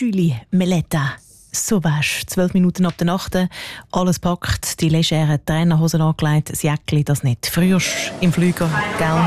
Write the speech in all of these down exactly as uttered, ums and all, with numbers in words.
Julie Meletta. Sauvage, zwölf Minuten ab der Nacht, alles packt, die legeren Trainerhosen angelegt, das Jäckchen, das nicht frierst im Flüger, gell?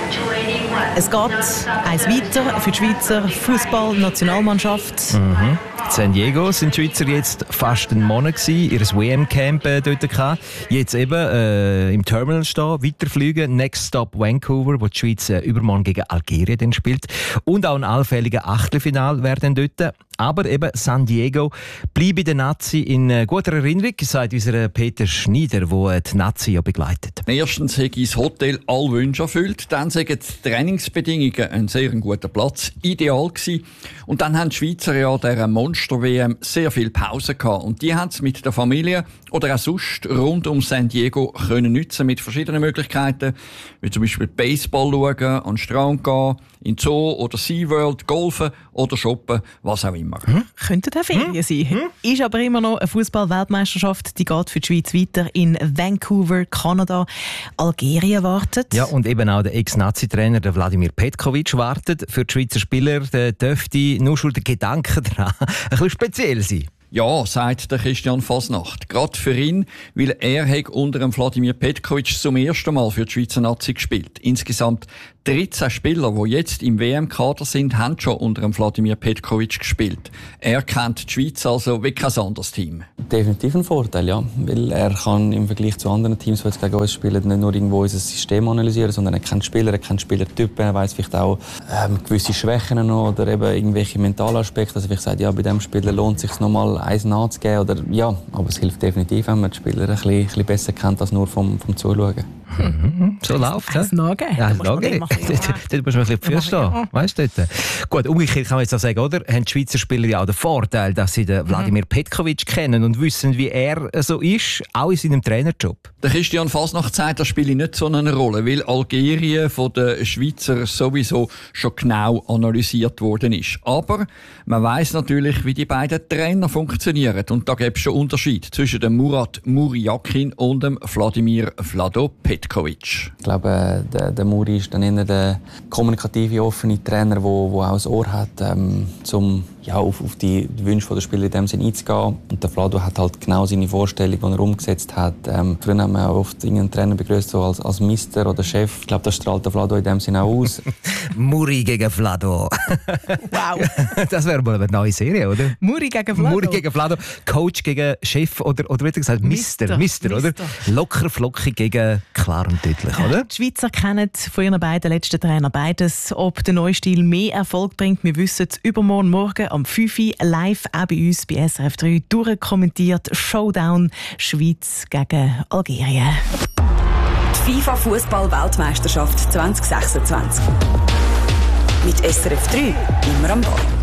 Es geht eins weiter für die Schweizer Fußball-Nationalmannschaft. Mhm. In San Diego sind die Schweizer jetzt fast einen Monat gewesen, ihr W M-Camp äh, dort gehabt. Jetzt eben äh, im Terminal stehen, weiterfliegen, Next Stop Vancouver, wo die Schweiz äh, übermorgen gegen Algerien dann spielt. Und auch ein allfälliger Achtelfinal werden dort. Aber eben San Diego bleibe der Nazi in äh, guter Erinnerung, sagt unser Peter Schneider, der die Nazi ja begleitet. Erstens habe das Hotel alle Wünsche erfüllt, dann sind die Trainingsbedingungen ein sehr guter Platz, ideal gewesen. Und dann haben die Schweizer ja dieser Monster-W M sehr viel Pause gehabt. Und die haben es mit der Familie oder auch sonst rund um San Diego können nutzen mit verschiedenen Möglichkeiten, wie zum Beispiel Baseball schauen, an den Strand gehen, in Zoo oder SeaWorld, golfen oder shoppen, was auch immer. Hm? Könnte auch Ferien hm? sein. Hm? Ist aber immer noch eine Fußball-Weltmeisterschaft, die geht für die Schweiz weiter in Vancouver, Kanada. Algerien wartet. Ja, und eben auch der Ex-Nazi-Trainer der Wladimir Petkovic wartet. Für die Schweizer Spieler der dürfte nur schon der Gedanke daran ein bisschen speziell sein. Ja, sagt der Christian Fasnacht. Gerade für ihn, weil er hat unter dem Wladimir Petkovic zum ersten Mal für die Schweizer Nazi gespielt. Insgesamt dreizehn Spieler, die jetzt im W M-Kader sind, haben schon unter dem Wladimir Petkovic gespielt. Er kennt die Schweiz also wie kein anderes Team. Definitiv ein Vorteil, ja. Weil er kann im Vergleich zu anderen Teams, die jetzt gegen uns spielen, nicht nur irgendwo unser System analysieren, sondern er kennt Spieler, er kennt Spielertypen, er weiss vielleicht auch ähm, gewisse Schwächen noch oder eben irgendwelche Mentalaspekte. Also ich sage, ja, bei diesem Spieler lohnt es sich nochmal eins nachzugeben. Oder, ja, aber es hilft definitiv, wenn man die Spieler ein bisschen, ein bisschen besser kennt als nur vom, vom Zuschauen. Mhm. So läuft es. Ja, das Nachgeben. Dort musst du ein bisschen die Füße stehen. Weißt du dort? Gut, umgekehrt kann man jetzt auch sagen, oder? Haben die Schweizer Spieler ja auch den Vorteil, dass sie den Wladimir Petkovic kennen und wissen, wie er so ist, auch in seinem Trainerjob. Der Christian Fasnacht sagt, das spielt nicht so eine Rolle, weil Algerien von den Schweizer sowieso schon genau analysiert worden ist. Aber man weiss natürlich, wie die beiden Trainer funktionieren. Und da gibt es schon Unterschied zwischen dem Murat Muriakin und dem Wladimir Vlado Petkovic. Ich glaube, der, der Muri ist dann eher der kommunikative, offene Trainer, der auch das Ohr hat, ähm, um ja, auf, auf die Wünsche der Spieler in dem Sinne einzugehen. Und der Vlado hat halt genau seine Vorstellung, die er umgesetzt hat. Ähm, früher haben wir oft einen Trainer begrüßt, so als, als Mister oder Chef. Ich glaube, das strahlt der Vlado in dem Sinne auch aus. Muri gegen Vlado. Wow. Das wäre mal eine neue Serie, oder? Muri gegen Vlado. Muri gegen Vlado. Coach gegen Chef oder, oder wie gesagt, Mister. Mister, Mister, oder? Locker, flockig gegen klar und deutlich, oder? Die Schweizer kennen von ihren beiden letzten Trainer beides. Ob der neue Stil mehr Erfolg bringt, wir wissen es übermorgen Morgen am fünf Uhr live auch bei uns bei S R F drei durchkommentiert. Showdown Schweiz gegen Algerien. Die FIFA-Fußball-Weltmeisterschaft zwanzig sechsundzwanzig. Mit S R F drei immer am Ball.